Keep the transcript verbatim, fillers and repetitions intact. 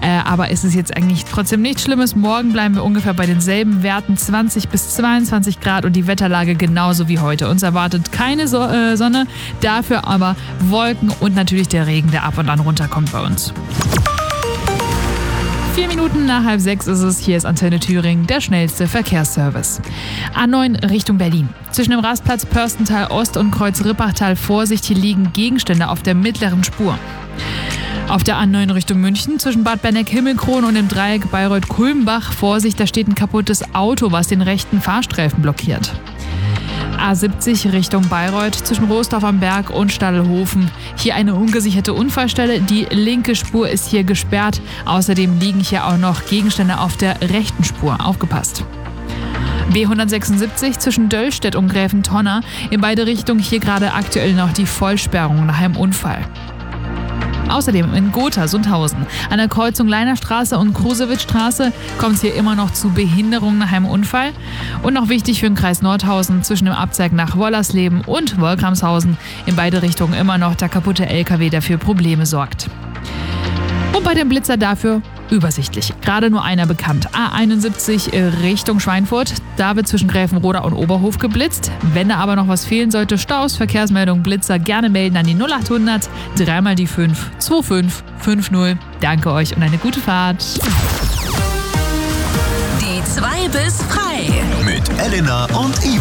Äh, aber ist es jetzt eigentlich trotzdem nichts Schlimmes. Morgen bleiben wir ungefähr bei denselben Werten, zwanzig bis zweiundzwanzig Grad und die Wetterlage genauso wie heute. Uns erwartet keine so- äh, Sonne, dafür aber Wolken und natürlich der Regen, der ab und an runterkommt bei uns. Vier Minuten nach halb sechs ist es. Hier ist Antenne Thüringen, der schnellste Verkehrsservice. A neun Richtung Berlin. Zwischen dem Rastplatz Pörstental Ost und Kreuz Rippachtal Vorsicht, hier liegen Gegenstände auf der mittleren Spur. Auf der A neun Richtung München zwischen Bad Benneck-Himmelkron und dem Dreieck Bayreuth-Kulmbach Vorsicht, da steht ein kaputtes Auto, was den rechten Fahrstreifen blockiert. A siebzig Richtung Bayreuth zwischen Roosdorf am Berg und Stadelhofen. Hier eine ungesicherte Unfallstelle. Die linke Spur ist hier gesperrt. Außerdem liegen hier auch noch Gegenstände auf der rechten Spur. Aufgepasst. B hundertsechsundsiebzig zwischen Döllstedt und Gräfentonner. In beide Richtungen hier gerade aktuell noch die Vollsperrung nach einem Unfall. Außerdem in Gotha-Sundhausen. An der Kreuzung Leinerstraße und Krusewitzstraße kommt es hier immer noch zu Behinderungen nach einem Unfall. Und noch wichtig für den Kreis Nordhausen zwischen dem Abzweig nach Wollersleben und Wolkramshausen. In beide Richtungen immer noch der kaputte L K W, der für Probleme sorgt. Und bei dem Blitzer dafür übersichtlich. Gerade nur einer bekannt. A einundsiebzig Richtung Schweinfurt. Da wird zwischen Gräfenroda und Oberhof geblitzt. Wenn da aber noch was fehlen sollte, Staus, Verkehrsmeldung, Blitzer, gerne melden an die null achthundert, dreimal die fünf, zwei fünf fünf null. Danke euch und eine gute Fahrt. Die zwei bis frei. Mit Elena und Ivo.